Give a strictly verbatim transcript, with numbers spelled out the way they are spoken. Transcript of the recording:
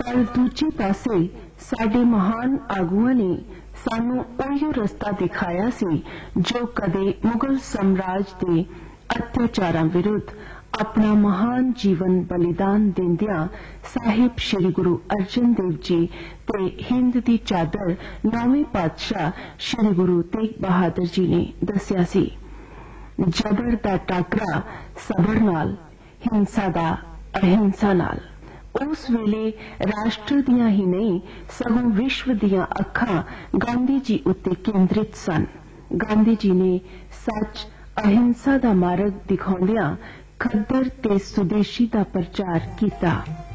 पर दूजे पासे साडे महान आगुआं ने सानू उहियो रस्ता दिखाया सी जो कदे मुगल साम्राज के अत्याचारां विरुद्ध अपना महान जीवन बलिदान देंदियां साहिब श्री गुरु अर्जन देव जी ते हिंद दी चादर नौवें पातशाह श्री गुरु तेग बहादुर जी ने दस्सिया सी। जबर दा टाकरा सबर नाल, हिंसा दा अहिंसा नाल। उस वेले राष्ट्र दियां ही नहीं सगों विश्व दियां अखां गांधी जी उत्ते केंद्रित सन। गांधी जी ने सच अहिंसा दा मार्ग दिखाउंदियां खद्दर ते सुदेशी दा प्रचार कीता।